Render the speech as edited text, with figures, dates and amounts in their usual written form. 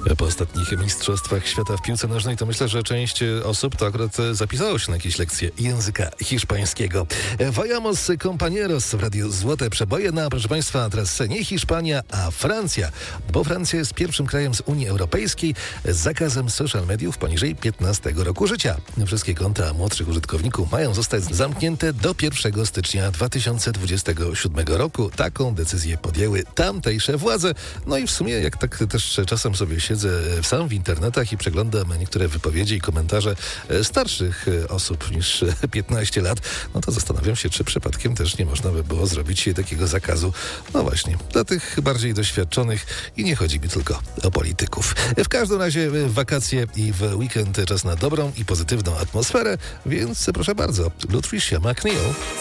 Po ostatnich mistrzostwach świata w piłce nożnej to myślę, że część osób to akurat zapisało się na jakieś lekcje języka hiszpańskiego. Vayamos compañeros w Radiu Złote Przeboje. No, proszę Państwa, teraz nie Hiszpania, a Francja, bo Francja jest pierwszym krajem z Unii Europejskiej z zakazem social mediów poniżej 15 roku życia. Wszystkie konta młodszych użytkowników mają zostać zamknięte do 1 stycznia 2027 roku. Taką decyzję podjęły tamtejsze władze. No i w sumie, jak tak też czasem sobie siedzę sam w internetach i przeglądam niektóre wypowiedzi i komentarze starszych osób niż 15 lat, no to zastanawiam się, czy przypadkiem też nie można by było zrobić takiego zakazu, no właśnie, dla tych bardziej doświadczonych i nie chodzi mi tylko o polityków. W każdym razie w wakacje i w weekend czas na dobrą i pozytywną atmosferę, więc proszę bardzo, Lutricia McNeil.